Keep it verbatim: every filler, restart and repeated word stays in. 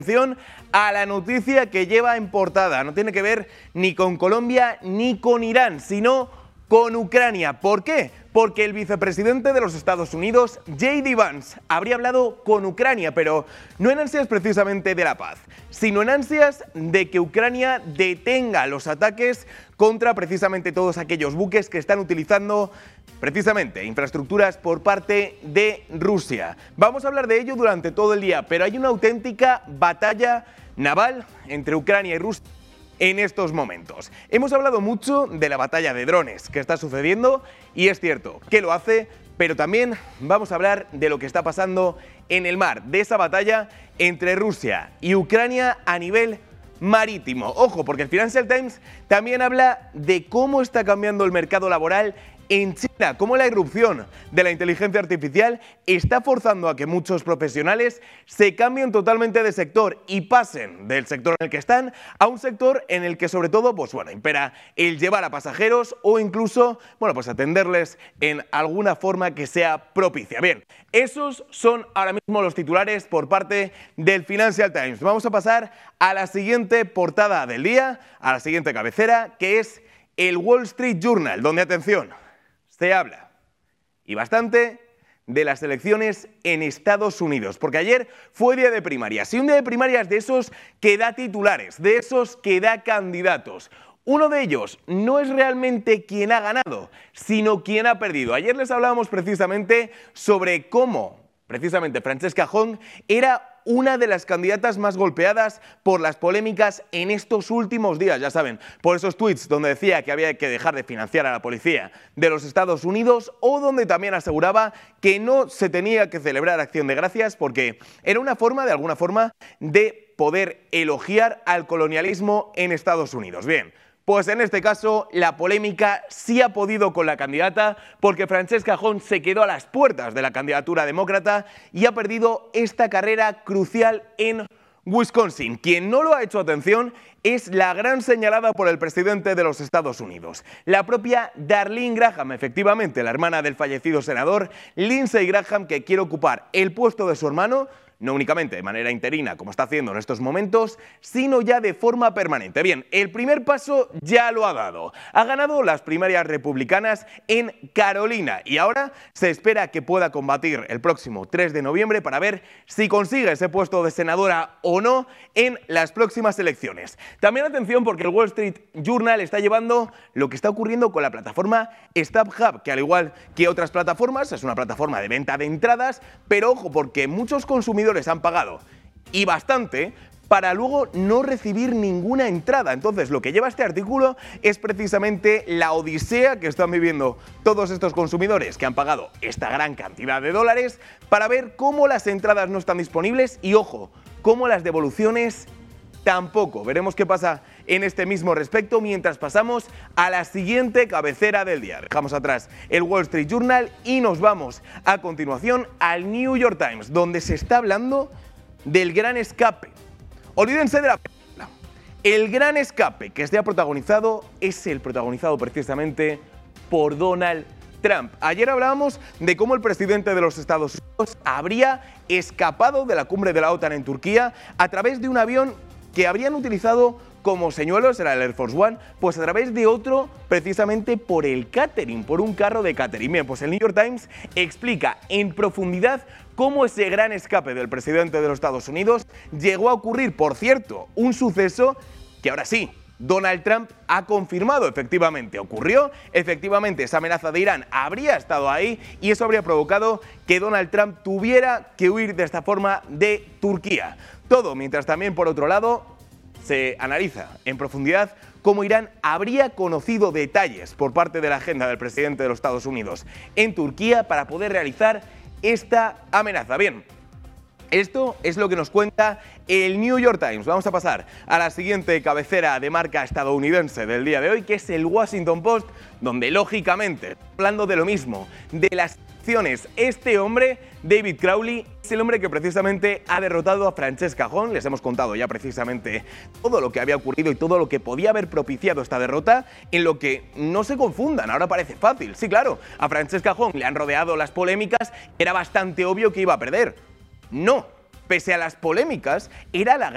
Atención a la noticia que lleva en portada. No tiene que ver ni con Colombia ni con Irán, sino con Ucrania. ¿Por qué? Porque el vicepresidente de los Estados Unidos, J D Vance, habría hablado con Ucrania, pero no en ansias precisamente de la paz, sino en ansias de que Ucrania detenga los ataques contra precisamente todos aquellos buques que están utilizando precisamente infraestructuras por parte de Rusia. Vamos a hablar de ello durante todo el día, pero hay una auténtica batalla naval entre Ucrania y Rusia en estos momentos. Hemos hablado mucho de la batalla de drones que está sucediendo y es cierto que lo hace, pero también vamos a hablar de lo que está pasando en el mar, de esa batalla entre Rusia y Ucrania a nivel marítimo. Ojo, porque el Financial Times también habla de cómo está cambiando el mercado laboral en China, cómo la irrupción de la inteligencia artificial está forzando a que muchos profesionales se cambien totalmente de sector y pasen del sector en el que están a un sector en el que sobre todo, pues bueno, impera el llevar a pasajeros o incluso, bueno, pues atenderles en alguna forma que sea propicia. Bien, esos son ahora mismo los titulares por parte del Financial Times. Vamos a pasar a la siguiente portada del día, a la siguiente cabecera, que es el Wall Street Journal, donde, atención, se habla, y bastante, de las elecciones en Estados Unidos, porque ayer fue día de primarias, y un día de primarias de esos que da titulares, de esos que da candidatos. Uno de ellos no es realmente quien ha ganado, sino quien ha perdido. Ayer les hablábamos precisamente sobre cómo, precisamente, Francesca Hong era una de las candidatas más golpeadas por las polémicas en estos últimos días, ya saben, por esos tweets donde decía que había que dejar de financiar a la policía de los Estados Unidos o donde también aseguraba que no se tenía que celebrar Acción de Gracias porque era una forma, de alguna forma, de poder elogiar al colonialismo en Estados Unidos. Bien, pues en este caso la polémica sí ha podido con la candidata porque Francesca Hong se quedó a las puertas de la candidatura demócrata y ha perdido esta carrera crucial en Wisconsin. Quien no lo ha hecho, atención, es la gran señalada por el presidente de los Estados Unidos, la propia Darlene Graham, efectivamente la hermana del fallecido senador Lindsey Graham, que quiere ocupar el puesto de su hermano, no únicamente de manera interina, como está haciendo en estos momentos, sino ya de forma permanente. Bien, el primer paso ya lo ha dado. Ha ganado las primarias republicanas en Carolina y ahora se espera que pueda combatir el próximo tres de noviembre para ver si consigue ese puesto de senadora o no en las próximas elecciones. También atención porque el Wall Street Journal está llevando lo que está ocurriendo con la plataforma StubHub, que al igual que otras plataformas, es una plataforma de venta de entradas, pero ojo, porque muchos consumidores han pagado y bastante para luego no recibir ninguna entrada. Entonces, lo que lleva este artículo es precisamente la odisea que están viviendo todos estos consumidores que han pagado esta gran cantidad de dólares para ver cómo las entradas no están disponibles y, ojo, cómo las devoluciones tampoco. Veremos qué pasa en este mismo respecto mientras pasamos a la siguiente cabecera del día. Dejamos atrás el Wall Street Journal y nos vamos a continuación al New York Times, donde se está hablando del gran escape. Olvídense de la película. El gran escape que se ha protagonizado es el protagonizado precisamente por Donald Trump. Ayer hablábamos de cómo el presidente de los Estados Unidos habría escapado de la cumbre de la OTAN en Turquía a través de un avión que habrían utilizado como señuelos, era el Air Force One, pues a través de otro precisamente por el catering, por un carro de catering. Bien, pues el New York Times explica en profundidad cómo ese gran escape del presidente de los Estados Unidos llegó a ocurrir. Por cierto, un suceso que ahora sí, Donald Trump ha confirmado, efectivamente ocurrió, efectivamente esa amenaza de Irán habría estado ahí y eso habría provocado que Donald Trump tuviera que huir de esta forma de Turquía. Todo mientras también, por otro lado, se analiza en profundidad cómo Irán habría conocido detalles por parte de la agenda del presidente de los Estados Unidos en Turquía para poder realizar esta amenaza. Bien, esto es lo que nos cuenta el New York Times. Vamos a pasar a la siguiente cabecera de marca estadounidense del día de hoy, que es el Washington Post, donde lógicamente, hablando de lo mismo, de las elecciones, este hombre, David Crowley, es el hombre que precisamente ha derrotado a Francesca Hong. Les hemos contado ya precisamente todo lo que había ocurrido y todo lo que podía haber propiciado esta derrota, en lo que no se confundan, ahora parece fácil. Sí, claro, a Francesca Hong le han rodeado las polémicas, era bastante obvio que iba a perder. No, pese a las polémicas, era la